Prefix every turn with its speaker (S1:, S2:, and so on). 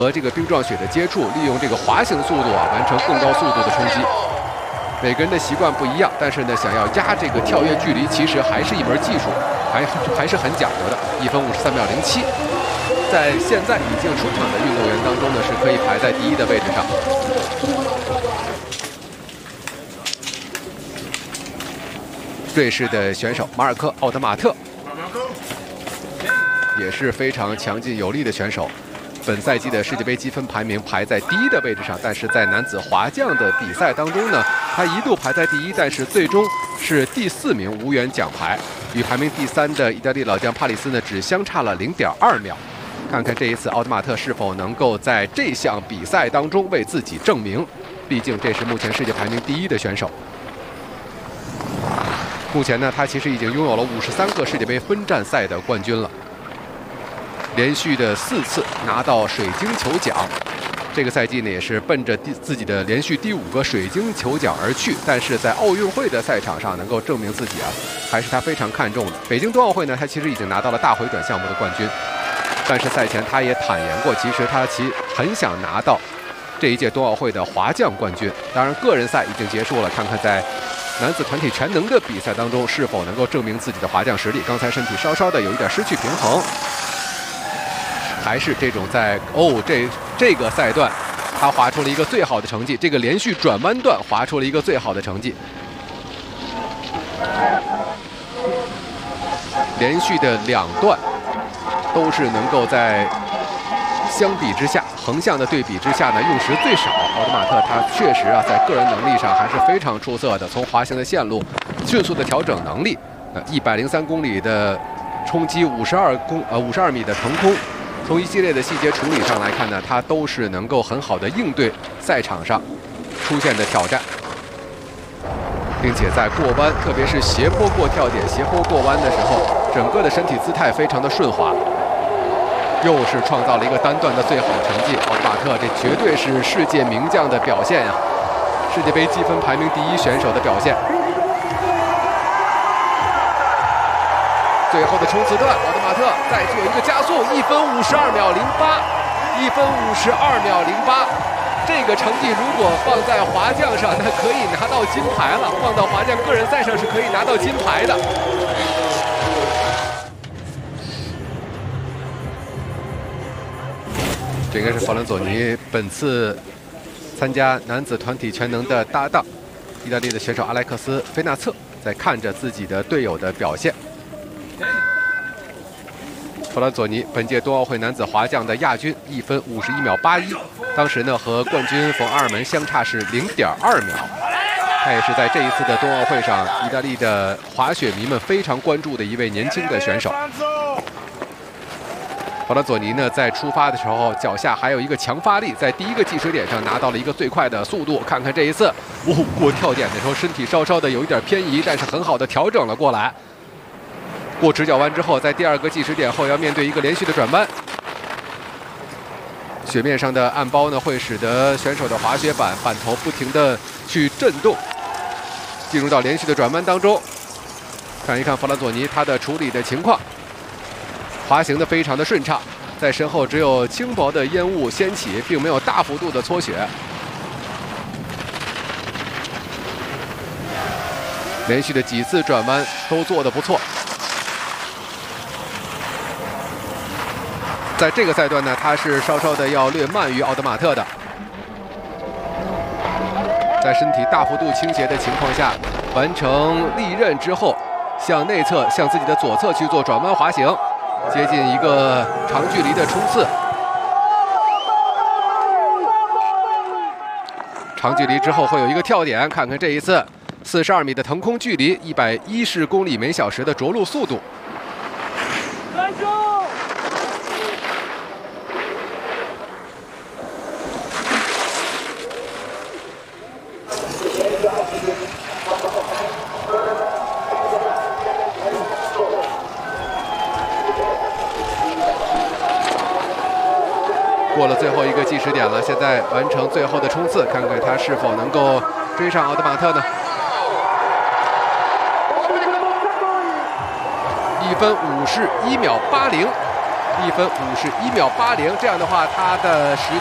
S1: 和这个冰状雪的接触，利用这个滑行速度完成更高速度的冲击。每个人的习惯不一样，但是呢，想要压这个跳跃距离，其实还是一门技术，还是很讲究的。1分53秒07，在现在已经出场的运动员当中呢，是可以排在第1的位置上。瑞士的选手马尔科·奥德马特也是非常强劲有力的选手。 本赛季的世界杯积分排名排在第1的位置上，但是在男子滑降的比赛当中呢，他一度排在第1，但是最终是第4名，无缘奖牌，与排名第3的意大利老将帕里斯呢只相差了0.2秒。看看这一次奥德马特是否能够在这项比赛当中为自己证明，毕竟这是目前世界排名第1的选手。目前呢，他其实已经拥有了53个世界杯分站赛的冠军了。 连续的4次拿到水晶球奖，这个赛季呢也是奔着自己的连续第5个水晶球奖而去。但是在奥运会的赛场上能够证明自己还是他非常看重的。北京冬奥会呢，他其实已经拿到了大回转项目的冠军，但是赛前他也坦言过，其实他很想拿到这一届冬奥会的滑降冠军。当然，个人赛已经结束了，看看在男子团体全能的比赛当中是否能够证明自己的滑降实力。刚才身体稍稍的有一点失去平衡。 还是这种在这个赛段，他滑出了一个最好的成绩。这个连续转弯段滑出了一个最好的成绩，连续的2段都是能够在相比之下，横向的对比之下呢，用时最少。奥德马特他确实在个人能力上还是非常出色的，从滑行的线路、迅速的调整能力，103公里的冲击，52米的腾空。 从一系列的细节处理上来看呢，他都是能够很好的应对赛场上出现的挑战，并且在过弯，特别是斜坡过跳点、斜坡过弯的时候，整个的身体姿态非常的顺滑，又是创造了一个单段的最好成绩。奥德马特这绝对是世界名将的表现呀，世界杯积分排名第1选手的表现。 最后的冲刺段，奥德马特再做一个加速，1分52秒08，1分52秒08。这个成绩如果放在滑降上，那可以拿到金牌了；放到滑降个人赛上是可以拿到金牌的。这应该是法伦佐尼本次参加男子团体全能的搭档，意大利的选手阿莱克斯·菲纳策在看着自己的队友的表现。 弗兰佐尼本届冬奥会男子滑降的亚军，1分51秒81，当时呢和冠军冯阿尔门相差是0.2秒。他也是在这一次的冬奥会上，意大利的滑雪迷们非常关注的一位年轻的选手。弗兰佐尼呢在出发的时候脚下还有一个强发力，在第1个计时点上拿到了一个最快的速度。看看这一次，过跳点的时候身体稍稍的有一点偏移，但是很好的调整了过来。 过直角弯之后，在第2个计时点后要面对一个连续的转弯，雪面上的暗包呢会使得选手的滑雪板头不停的去震动，进入到连续的转弯当中。看一看弗兰佐尼他的处理的情况，滑行的非常的顺畅，在身后只有轻薄的烟雾掀起，并没有大幅度的搓雪。连续的几次转弯都做得不错。 在这个赛段呢，他是稍稍的要略慢于奥德马特的。在身体大幅度倾斜的情况下，完成立刃之后，向内侧、向自己的左侧去做转弯滑行，接近一个长距离的冲刺。长距离之后会有一个跳点，看看这一次42米的腾空距离，110公里每小时的着陆速度。 过了最后一个计时点了，现在完成最后的冲刺，看看他是否能够追上奥德马特呢？1分51秒80， 1分51秒80，这样的话他的时